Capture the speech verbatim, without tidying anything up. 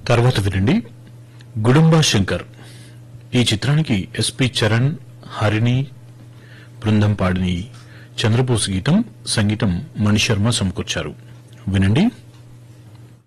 తర్వాత వినండి గుడుంబా శంకర్. ఈ చిత్రానికి ఎస్పి చరణ్, హరిణి బృందం పాడిని చంద్రబోస్ గీతం, సంగీతం మణిశర్మ సమకూర్చారు. వినండి.